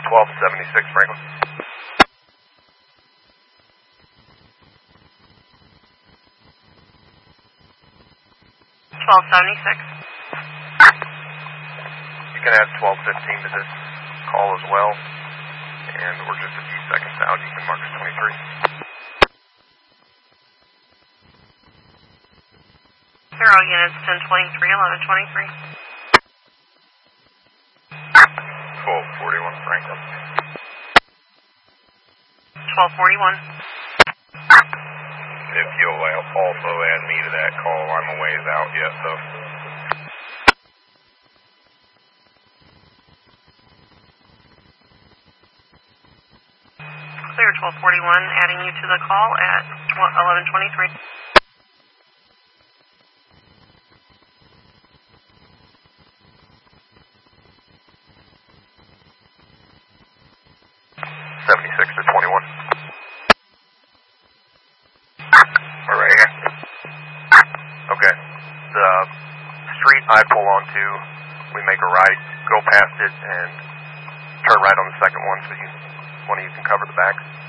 1276 Franklin. 1276. You can add 1215 to this call as well, and we're just a few seconds out. You can mark us 23. Zero units, 1023, 1123. 1241 Franklin. 1241. If you'll also add me to that call, I'm a ways out yet, though. Clear 1241, adding you to the call at 1123. '76 to 21. We're right here. Okay. The street I pull onto, we make a right, go past it, and turn right on the second one so one of you can cover the back.